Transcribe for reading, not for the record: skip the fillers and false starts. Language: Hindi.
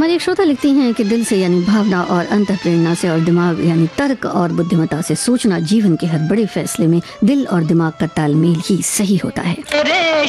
हमारी एक श्रोता लिखती हैं कि दिल से यानी भावना और अंतःप्रेरणा से और दिमाग यानी तर्क और बुद्धिमत्ता से सोचना जीवन के हर बड़े फैसले में दिल और दिमाग का तालमेल ही सही होता है।